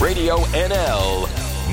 Radio NL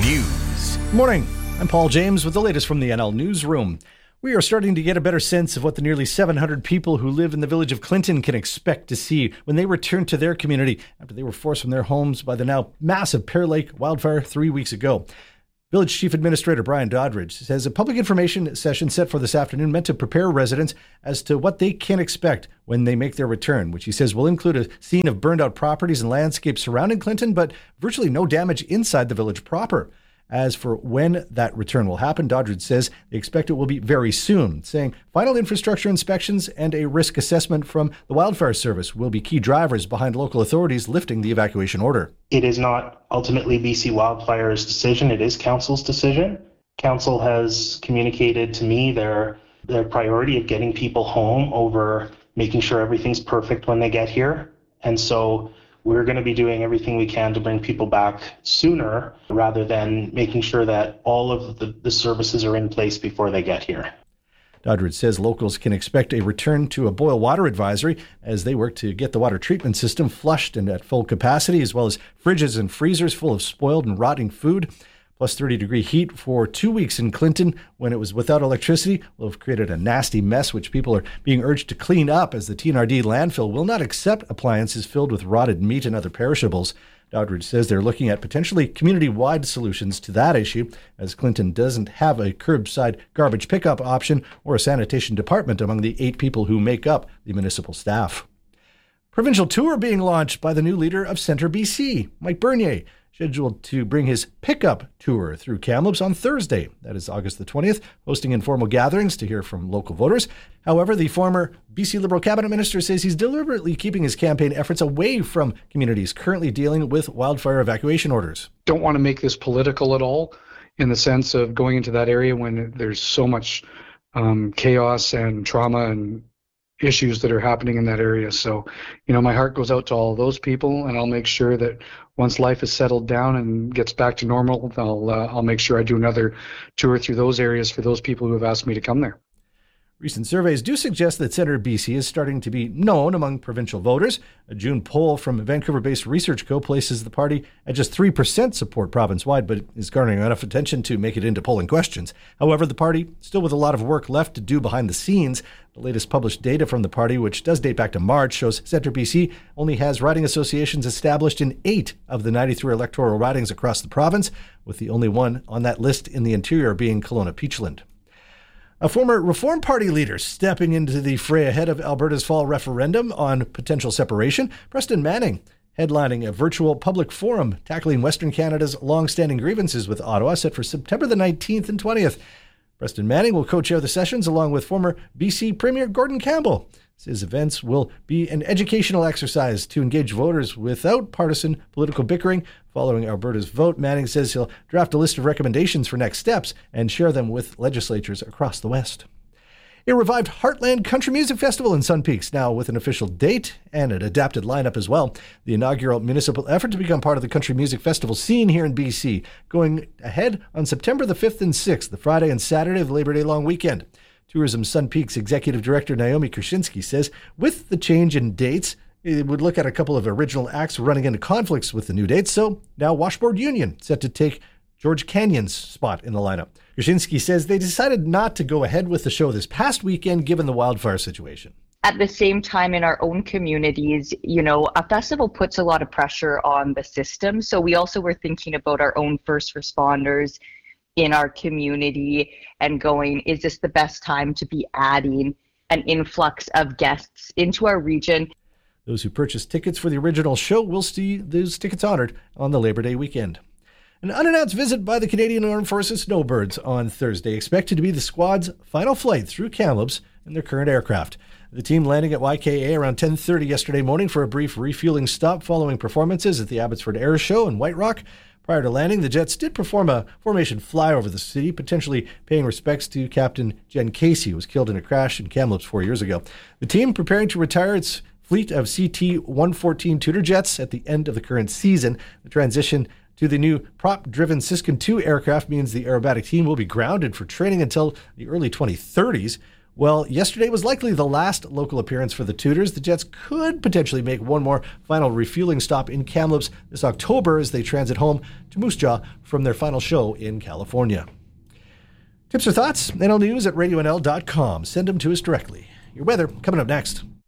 News. Morning. I'm Paul James with the latest from the NL Newsroom. We are starting to get a better sense of what the nearly 700 people who live in the village of Clinton can expect to see when they return to their community after they were forced from their homes by the now massive Pear Lake wildfire 3 weeks ago. Village Chief Administrator Brian Doddridge says a public information session set for this afternoon meant to prepare residents as to what they can expect when they make their return, which he says will include a scene of burned out properties and landscapes surrounding Clinton, but virtually no damage inside the village proper. As for when that return will happen, Doddridge says they expect it will be very soon, saying final infrastructure inspections and a risk assessment from the Wildfire Service will be key drivers behind local authorities lifting the evacuation order. It is not ultimately BC Wildfire's decision, it is Council's decision. Council has communicated to me their priority of getting people home over making sure everything's perfect when they get here. And so we're going to be doing everything we can to bring people back sooner rather than making sure that all of the services are in place before they get here. Doddridge says locals can expect a return to a boil water advisory as they work to get the water treatment system flushed and at full capacity, as well as fridges and freezers full of spoiled and rotting food. Plus 30-degree heat for 2 weeks in Clinton when it was without electricity will have created a nasty mess, which people are being urged to clean up as the TNRD landfill will not accept appliances filled with rotted meat and other perishables. Doddridge says they're looking at potentially community-wide solutions to that issue, as Clinton doesn't have a curbside garbage pickup option or a sanitation department among the 8 people who make up the municipal staff. Provincial tour being launched by the new leader of Centre BC, Mike Bernier, scheduled to bring his pickup tour through Kamloops on Thursday. That is August the 20th, hosting informal gatherings to hear from local voters. However, the former BC Liberal cabinet minister says he's deliberately keeping his campaign efforts away from communities currently dealing with wildfire evacuation orders. Don't want to make this political at all in the sense of going into that area when there's so much chaos and trauma and issues that are happening in that area. So, my heart goes out to all those people, and I'll make sure that once life is settled down and gets back to normal, I'll make sure I do another tour through those areas for those people who have asked me to come there. Recent surveys do suggest that Centre BC is starting to be known among provincial voters. A June poll from Vancouver-based Research Co. places the party at just 3% support province-wide, but is garnering enough attention to make it into polling questions. However, the party still with a lot of work left to do behind the scenes. The latest published data from the party, which does date back to March, shows Centre BC only has riding associations established in 8 of the 93 electoral ridings across the province, with the only one on that list in the interior being Kelowna-Peachland. A former Reform Party leader stepping into the fray ahead of Alberta's fall referendum on potential separation, Preston Manning, headlining a virtual public forum tackling Western Canada's long-standing grievances with Ottawa, set for September the 19th and 20th. Preston Manning will co-chair the sessions along with former BC Premier Gordon Campbell. His events will be an educational exercise to engage voters without partisan political bickering. Following Alberta's vote, Manning says he'll draft a list of recommendations for next steps and share them with legislatures across the West. A revived Heartland Country Music Festival in Sun Peaks, now with an official date and an adapted lineup as well. The inaugural municipal effort to become part of the country music festival scene here in BC, going ahead on September the 5th and 6th, the Friday and Saturday of the Labor Day long weekend. Tourism Sun Peaks Executive Director Naomi Krasinski says with the change in dates, it would look at a couple of original acts running into conflicts with the new dates. So now Washboard Union set to take George Canyon's spot in the lineup. Krasinski says they decided not to go ahead with the show this past weekend given the wildfire situation. At the same time, in our own communities, a festival puts a lot of pressure on the system. So we also were thinking about our own first responders in our community and going, is this the best time to be adding an influx of guests into our region? Those who purchased tickets for the original show will see those tickets honored on the Labor Day weekend. An unannounced visit by the Canadian Armed Forces Snowbirds on Thursday, expected to be the squad's final flight through Kamloops in their current aircraft. The team landing at YKA around 10:30 yesterday morning for a brief refueling stop following performances at the Abbotsford Air Show in White Rock. Prior to landing, the Jets did perform a formation flyover the city, potentially paying respects to Captain Jen Casey, who was killed in a crash in Kamloops 4 years ago. The team preparing to retire its fleet of CT-114 Tudor jets at the end of the current season. The transition to the new prop-driven Siskin II aircraft means the aerobatic team will be grounded for training until the early 2030s. Well, yesterday was likely the last local appearance for the Tudors. The Jets could potentially make one more final refueling stop in Kamloops this October as they transit home to Moose Jaw from their final show in California. Tips or thoughts? NL News at radionl.com. Send them to us directly. Your weather coming up next.